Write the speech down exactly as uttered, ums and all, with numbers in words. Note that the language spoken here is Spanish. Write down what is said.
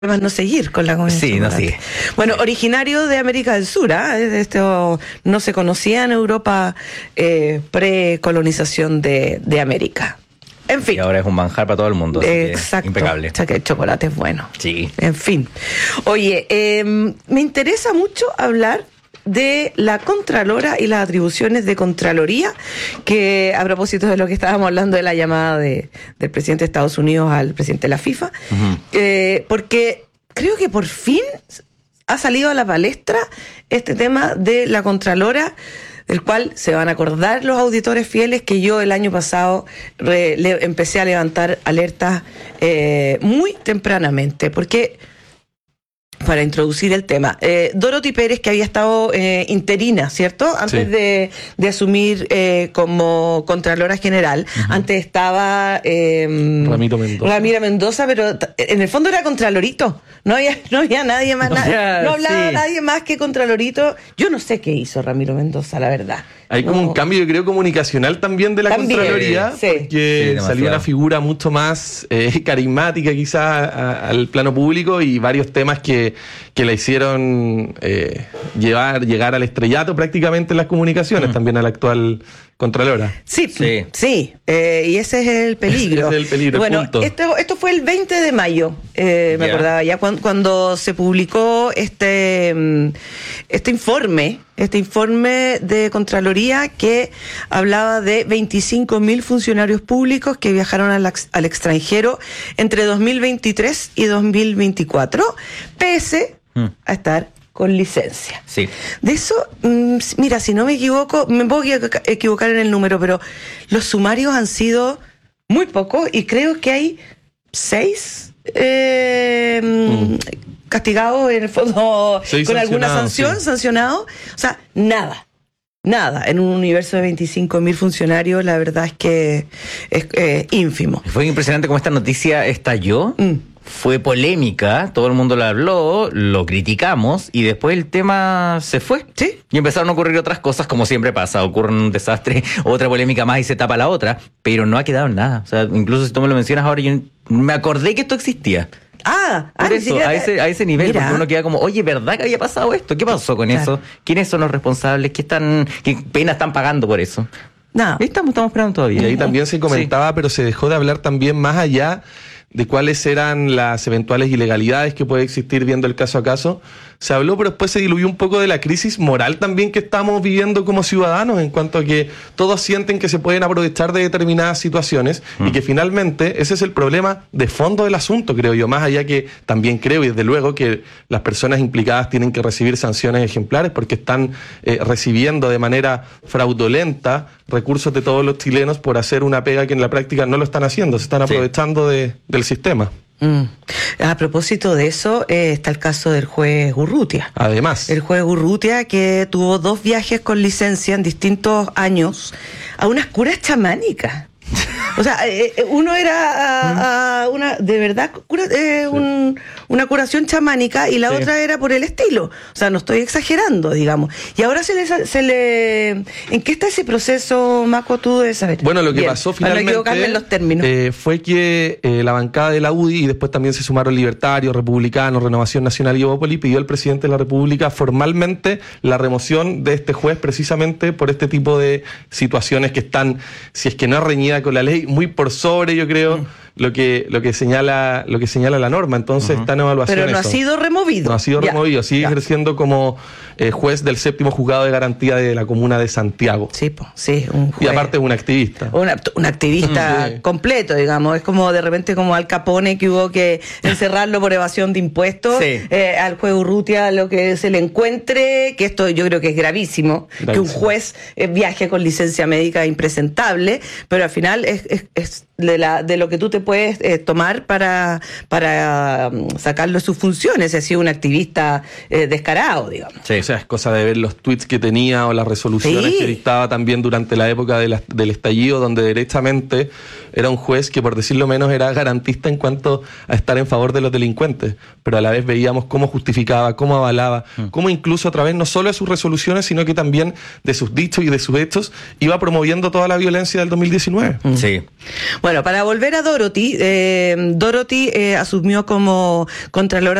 no seguir con la comunicación. Sí, no sigue. Bueno, originario de América del Sur, ¿eh? Esto no se conocía en Europa eh, precolonización de, de América. En fin. Y ahora es un manjar para todo el mundo. Eh, exacto. Impecable. O sea que el chocolate es bueno. Sí. En fin. Oye, eh, me interesa mucho hablar de la Contralora y las atribuciones de Contraloría, que a propósito de lo que estábamos hablando de la llamada de, del presidente de Estados Unidos al presidente de la FIFA, uh-huh. eh, porque creo que por fin ha salido a la palestra este tema de la Contralora, del cual se van a acordar los auditores fieles que yo el año pasado re, le, empecé a levantar alertas eh, muy tempranamente, porque... Para introducir el tema. Eh, Dorothy Pérez, que había estado eh, interina, ¿cierto? Antes sí. de, de asumir eh, como Contralora General. Uh-huh. Antes estaba... Eh, Ramiro Mendoza. Ramiro Mendoza, pero en el fondo era Contralorito. No había, no había nadie más. O sea, no hablaba sí. nadie más que Contralorito. Yo no sé qué hizo Ramiro Mendoza, la verdad. Hay como no. un cambio, yo creo, comunicacional también de la también, Contraloría, sí. porque sí, salió una figura mucho más eh, carismática quizás a, al plano público y varios temas que, que la hicieron eh, llevar, llegar al estrellato prácticamente en las comunicaciones, mm. también a la actual Contralora. Sí, sí, sí eh, y ese es el peligro. Ese es el peligro, bueno, punto. Esto, esto fue el veinte de mayo, eh, me yeah. acordaba ya, cuando, cuando se publicó este, este informe, este informe de Contraloría que hablaba de veinticinco mil funcionarios públicos que viajaron al, al extranjero entre dos mil veintitrés y dos mil veinticuatro, pese mm. a estar con licencia. Sí. De eso, mira, si no me equivoco, me puedo equivocar en el número, pero los sumarios han sido muy pocos y creo que hay seis eh, mm. castigados en el fondo seis con alguna sanción, sí. sancionados. O sea, nada. Nada, en un universo de veinticinco mil funcionarios, la verdad es que es eh, ínfimo. Fue impresionante cómo esta noticia estalló. Mm. Fue polémica, todo el mundo la habló, lo criticamos y después el tema se fue. Sí. Y empezaron a ocurrir otras cosas, como siempre pasa. Ocurre un desastre, otra polémica más y se tapa la otra, pero no ha quedado en nada. O sea, incluso si tú me lo mencionas ahora, yo me acordé que esto existía. Ah, Por ah, eso, a ese, a ese nivel, mira. Porque uno queda como, oye, ¿verdad que había pasado esto? ¿Qué pasó con claro. eso? ¿Quiénes son los responsables? ¿Qué están, qué pena están pagando por eso? No. Estamos, estamos esperando todavía. Y ahí también se comentaba, sí. pero se dejó de hablar también más allá de cuáles eran las eventuales ilegalidades que puede existir viendo el caso a caso. Se habló, pero después se diluyó un poco de la crisis moral también que estamos viviendo como ciudadanos, en cuanto a que todos sienten que se pueden aprovechar de determinadas situaciones mm. y que finalmente ese es el problema de fondo del asunto, creo yo, más allá que también creo, y desde luego, que las personas implicadas tienen que recibir sanciones ejemplares porque están eh, recibiendo de manera fraudulenta recursos de todos los chilenos por hacer una pega que en la práctica no lo están haciendo, se están aprovechando sí. de, del sistema. Mm. A propósito de eso, eh, está el caso del juez Urrutia. Además. El juez Urrutia, que tuvo dos viajes con licencia en distintos años a unas curas chamánicas. O sea, eh, uno era a, a una, de verdad, cura, eh, sí. un, una curación chamánica y la sí. otra era por el estilo. O sea, no estoy exagerando, digamos. Y ahora se le... Se le ¿en qué está ese proceso, Maco? Tú debes saber. Bueno, lo que Bien, pasó finalmente... Para no equivocarme en los términos. Eh, fue que eh, la bancada de la U D I y después también se sumaron libertarios, republicanos, Renovación Nacional y Evópoli, pidió al presidente de la República formalmente la remoción de este juez precisamente por este tipo de situaciones que están, si es que no es reñida con la ley, muy por sobre, yo creo, mm. lo que lo que señala lo que señala la norma. Entonces uh-huh. está en evaluación. Pero no eso. ha sido removido. No ha sido ya. removido, sigue ya. ejerciendo como eh, juez del séptimo juzgado de garantía de la comuna de Santiago. Sí, po, sí, un juez. Y aparte un activista. Una, un activista sí. completo, digamos. Es como de repente como Al Capone, que hubo que encerrarlo por evasión de impuestos. Sí. Eh, al juez Urrutia lo que se le encuentre, que esto yo creo que es gravísimo, gravísimo. que un juez eh, viaje con licencia médica impresentable, pero al final es, es, es de, la, de lo que tú te puedes eh, tomar para, para um, sacarlo de sus funciones. Ha sido un activista eh, descarado, digamos. Sí. O sea, es cosa de ver los tweets que tenía o las resoluciones sí. que dictaba también durante la época de la, del estallido, donde directamente era un juez que, por decirlo menos, era garantista en cuanto a estar en favor de los delincuentes, pero a la vez veíamos cómo justificaba, cómo avalaba, mm. cómo incluso a través no solo de sus resoluciones, sino que también de sus dichos y de sus hechos, iba promoviendo toda la violencia del dos mil diecinueve. Mm. Sí. Bueno, para volver a Dorothy, eh, Dorothy eh, asumió como contralora